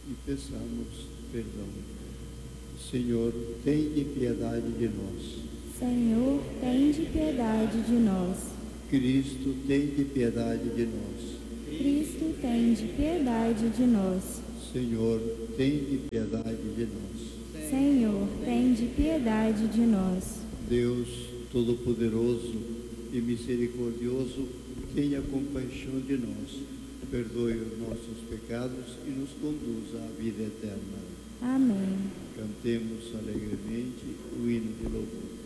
e peçamos perdão. Senhor, tende piedade de nós. Senhor, tende piedade de nós. Cristo, tende piedade de nós. Cristo, tende piedade de nós. Senhor, tende piedade de nós. Senhor, tende piedade de nós. Deus Todo-Poderoso e Misericordioso, tenha compaixão de nós, perdoe os nossos pecados e nos conduza à vida eterna. Amém. Cantemos alegremente o hino de louvor.